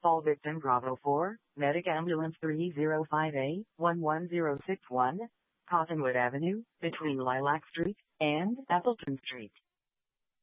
Fall victim Bravo 4, Medic Ambulance 305A, 11061, Cottonwood Avenue, between Lilac Street and Appleton Street.